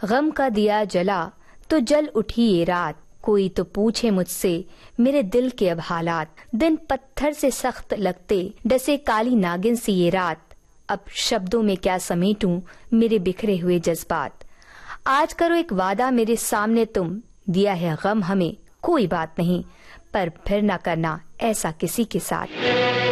गम का दिया जला तो जल उठी ये रात, कोई तो पूछे मुझसे मेरे दिल के अब हालात। दिन पत्थर से सख्त लगते डसे काली नागिन सी ये रात, अब शब्दों में क्या समेटूं मेरे बिखरे हुए जज्बात। आज करो एक वादा मेरे सामने तुम, दिया है गम हमें कोई बात नहीं, पर फिर ना करना ऐसा किसी के साथ।